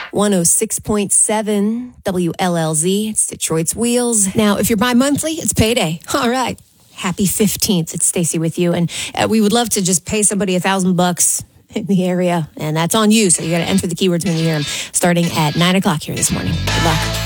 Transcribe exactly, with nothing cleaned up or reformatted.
one oh six point seven W L L Z. It's Detroit's Wheels. Now, if you're bi-monthly, it's payday. All right. Happy fifteenth. It's Stacey with you. And uh, we would love to just pay somebody a thousand bucks in the area. And that's on you. So you got to enter the keywords when you hear them starting at nine o'clock here this morning. Good luck.